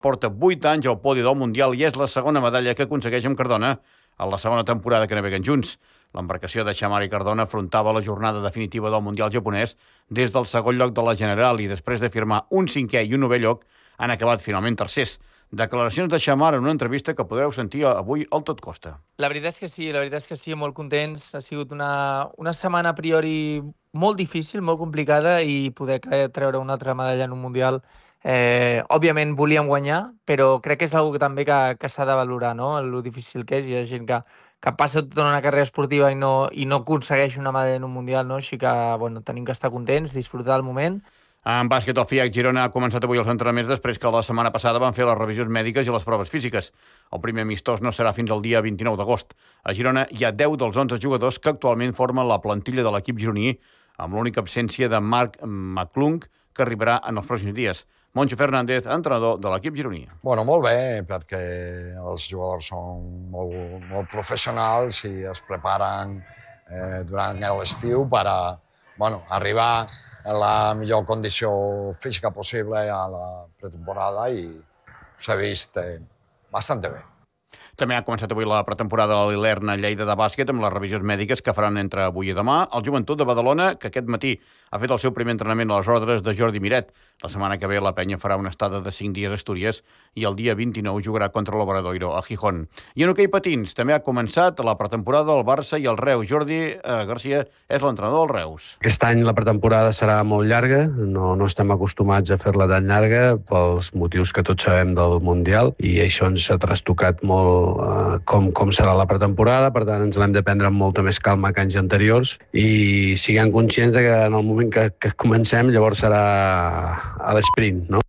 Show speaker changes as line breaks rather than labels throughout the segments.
porta 8 anys al podi del Mundial i és la segona medalla que aconsegueix amb Cardona en la segona temporada que naveguen junts. L'embarcació de Xamar i Cardona afrontava la jornada definitiva del Mundial japonès des del segon lloc de la general i després de firmar un 5è i un 9è lloc han acabat finalment tercers. Declaracions de Xamar en una entrevista que podreu sentir avui al Tot Costa.
La veritat és que sí, molt contents. Ha sigut una setmana a priori molt difícil, molt complicada i poder treure una altra medalla en un Mundial. Òbviament volíem guanyar, però crec que és una cosa també que s'ha de valorar, no? Lo difícil que és. Hi ha gent que passa tota una carrera esportiva i no aconsegueix una medalla en un Mundial, no? Així que tenim que estar contents, disfrutar del moment.
En bàsquet, el FIAC Girona ha començat avui els entrenaments després que la setmana passada van fer les revisions mèdiques i les proves físiques. El primer amistós no serà fins al dia 29 d'agost. A Girona hi ha 10 dels 11 jugadors que actualment formen la plantilla de l'equip gironí, amb l'única absència de Marc McClung, que arribarà en els pròxims dies. Moncho Fernández, entrenador de l'equip gironí.
Molt bé, perquè els jugadors són molt professionals i es preparen durant l'estiu per arribar en la millor condició física possible a la pretemporada i s'ha vist bastant bé.
També ha començat avui la pretemporada de l'Ilerna Lleida de bàsquet amb les revisions mèdiques que faran entre avui i demà. El Joventut de Badalona, que aquest matí ha fet el seu primer entrenament a les ordres de Jordi Miret. La setmana que ve la penya farà una estada de 5 dies a Astúries i el dia 29 jugarà contra l'Obradoiro a Gijón. I en hoquei patins també ha començat la pretemporada del Barça i el Reus. Jordi Garcia és l'entrenador del Reus.
Aquest any la pretemporada serà molt llarga, no estem acostumats a fer-la tan llarga pels motius que tots sabem del Mundial i això ens ha trastocat molt com serà la pretemporada, per tant ens l'hem de prendre amb molta més calma que anys anteriors i siguem conscients que en el moment que comencem llavors serà a l'esprint, no?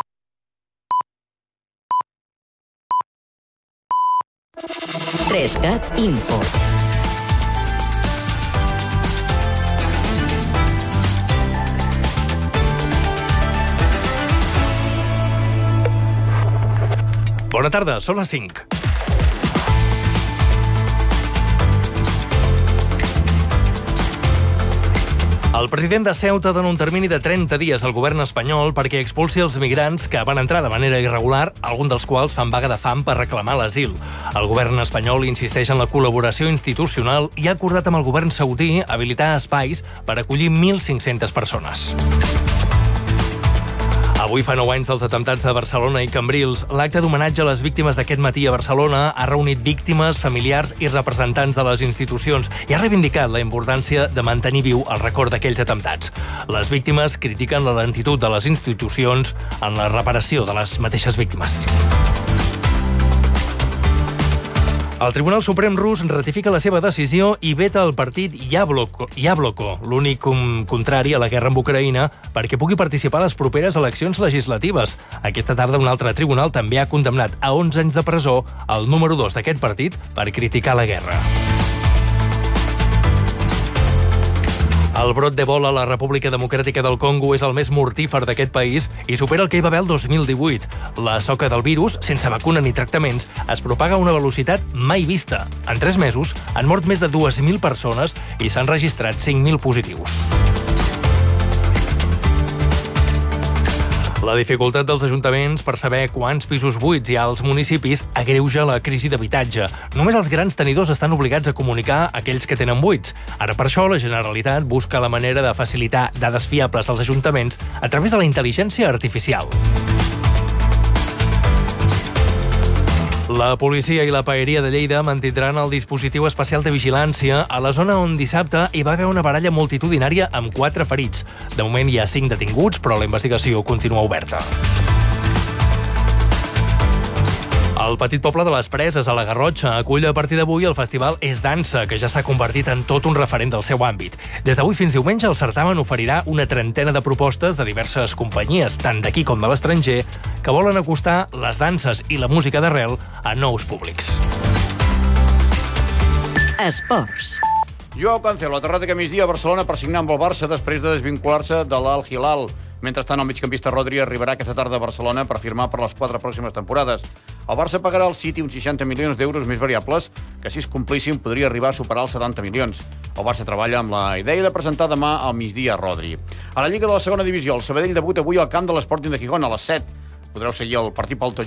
Trescat Info.
Bona tarda, són les 5. El president de Ceuta dona un termini de 30 dies al govern espanyol perquè expulsi els migrants que van entrar de manera irregular, alguns dels quals fan vaga de fam per reclamar l'asil. El govern espanyol insisteix en la col·laboració institucional i ha acordat amb el govern saudí habilitar espais per acollir 1.500 persones. Avui fa 9 anys dels atemptats de Barcelona i Cambrils. L'acte d'homenatge a les víctimes d'aquest matí a Barcelona ha reunit víctimes, familiars i representants de les institucions i ha reivindicat la importància de mantenir viu el record d'aquells atemptats. Les víctimes critiquen la lentitud de les institucions en la reparació de les mateixes víctimes. El Tribunal Suprem rus ratifica la seva decisió i veta el partit Yabloko, l'únic contrari a la guerra amb Ucraïna, perquè pugui participar a les properes eleccions legislatives. Aquesta tarda un altre tribunal també ha condemnat a 11 anys de presó el número 2 d'aquest partit per criticar la guerra. El brot d'Ebola a la República Democràtica del Congo és el més mortífer d'aquest país i supera el que hi va haver el 2018. La soca del virus, sense vacuna ni tractaments, es propaga a una velocitat mai vista. En 3 mesos han mort més de 2.000 persones i s'han registrat 5.000 positius. La dificultat dels ajuntaments per saber quants pisos buits hi ha als municipis agreuja la crisi d'habitatge. Només els grans tenidors estan obligats a comunicar aquells que tenen buits. Ara per això la Generalitat busca la manera de facilitar dades fiables als ajuntaments a través de la intel·ligència artificial. La policia i la paeria de Lleida mantindran el dispositiu especial de vigilància a la zona on dissabte hi va haver una baralla multitudinària amb 4 ferits. De moment hi ha 5 detinguts, però la investigació continua oberta. El petit poble de les Preses, a la Garrotxa, acull a partir d'avui el festival És Dansa, que ja s'ha convertit en tot un referent del seu àmbit. Des d'avui fins diumenge, el certamen oferirà una trentena de propostes de diverses companyies, tant d'aquí com de l'estranger, que volen acostar les danses i la música d'arrel a nous públics.
Esports.
Joao Cancelo ha aterrat aquest migdia a Barcelona per signar amb el Barça després de desvincular-se de l'Al-Hilal. Mentrestant, el migcampista Rodri arribarà aquesta tarda a Barcelona per firmar per les 4 pròximes temporades. El Barça pagarà al City uns 60 milions d'euros més variables, que si es complissin podria arribar a superar els 70 milions. El Barça treballa amb la idea de presentar demà al migdia Rodri. A la Lliga de la segona divisió, el Sabadell debuta avui al camp de l'Sporting de Gijón a les 7. podreu seguir el partit pel tot